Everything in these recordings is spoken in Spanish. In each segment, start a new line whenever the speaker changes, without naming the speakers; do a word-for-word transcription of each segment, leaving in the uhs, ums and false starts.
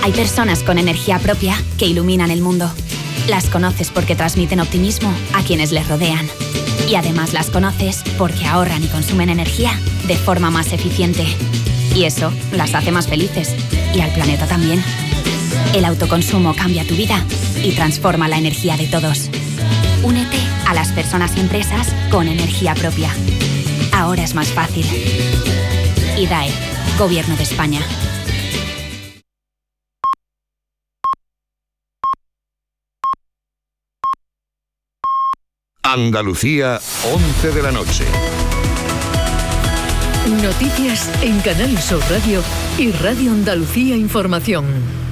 Hay personas con energía propia que iluminan el mundo. Las conoces porque transmiten optimismo a quienes les rodean. Y además las conoces porque ahorran y consumen energía de forma más eficiente. Y eso las hace más felices. Y al planeta también. El autoconsumo cambia tu vida y transforma la energía de todos. Únete a las personas y empresas con energía propia. Ahora es más fácil. I D A E, Gobierno de España.
Andalucía, once de la noche.
Noticias en Canal Sur Radio y Radio Andalucía Información.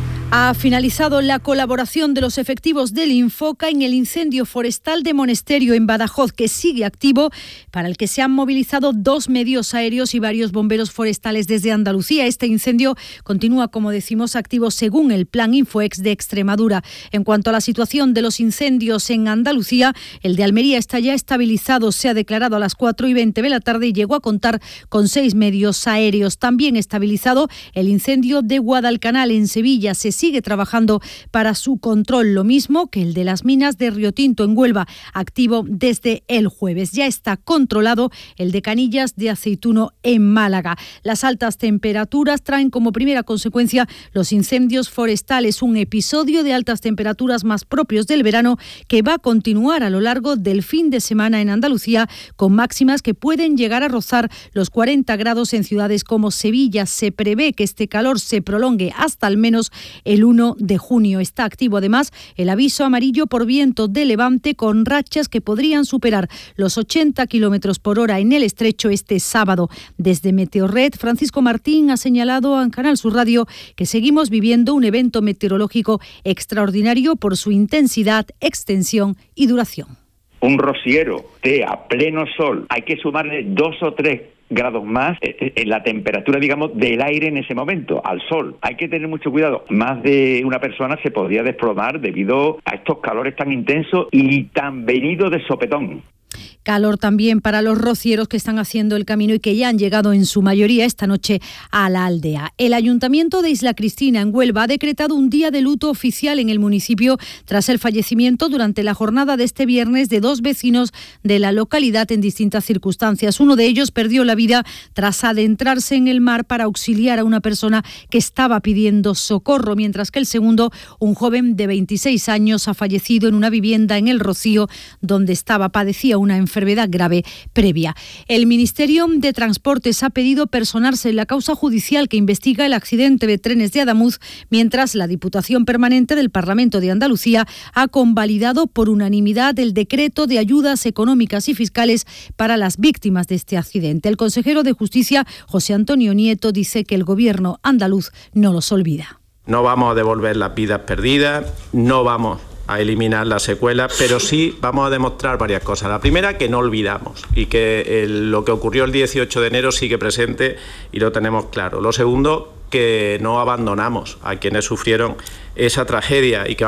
Ha finalizado la colaboración de los efectivos del Infoca en el incendio forestal de Monesterio en Badajoz, que sigue activo, para el que se han movilizado dos medios aéreos y varios bomberos forestales desde Andalucía. Este incendio continúa, como decimos, activo según el Plan Infoex de Extremadura. En cuanto a la situación de los incendios en Andalucía, el de Almería está ya estabilizado. Se ha declarado a las cuatro y veinte de la tarde y llegó a contar con seis medios aéreos. También estabilizado el incendio de Guadalcanal en Sevilla. Se sigue trabajando para su control, lo mismo que el de las minas de Riotinto en Huelva, activo desde el jueves. Ya está controlado el de Canillas de Aceituno en Málaga. Las altas temperaturas traen como primera consecuencia los incendios forestales, un episodio de altas temperaturas más propios del verano que va a continuar a lo largo del fin de semana en Andalucía, con máximas que pueden llegar a rozar los cuarenta grados en ciudades como Sevilla. Se prevé que este calor se prolongue hasta al menos el uno de junio. Está activo además el aviso amarillo por viento de levante, con rachas que podrían superar los ochenta kilómetros por hora en el estrecho este sábado. Desde Meteorred, Francisco Martín ha señalado en Canal Sur Radio que seguimos viviendo un evento meteorológico extraordinario por su intensidad, extensión y duración.
Un rociero de a pleno sol, hay que sumarle dos o tres grados más en la temperatura, digamos, del aire en ese momento, al sol. Hay que tener mucho cuidado. Más de una persona se podría desplomar debido a estos calores tan intensos y tan venidos de sopetón.
Calor también para los rocieros que están haciendo el camino y que ya han llegado en su mayoría esta noche a la aldea. El Ayuntamiento de Isla Cristina, en Huelva, ha decretado un día de luto oficial en el municipio tras el fallecimiento durante la jornada de este viernes de dos vecinos de la localidad en distintas circunstancias. Uno de ellos perdió la vida tras adentrarse en el mar para auxiliar a una persona que estaba pidiendo socorro, mientras que el segundo, un joven de veintiséis años, ha fallecido en una vivienda en El Rocío, donde estaba, padecía una enfermedad grave previa. El Ministerio de Transportes ha pedido personarse en la causa judicial que investiga el accidente de trenes de Adamuz, mientras la Diputación Permanente del Parlamento de Andalucía ha convalidado por unanimidad el decreto de ayudas económicas y fiscales para las víctimas de este accidente. El consejero de Justicia, José Antonio Nieto, dice que el Gobierno andaluz no los olvida.
No vamos a devolver las vidas perdidas, no vamos a eliminar las secuelas, pero sí vamos a demostrar varias cosas. La primera, que no olvidamos y que el, lo que ocurrió el dieciocho de enero sigue presente y lo tenemos claro. Lo segundo, que no abandonamos a quienes sufrieron esa tragedia y que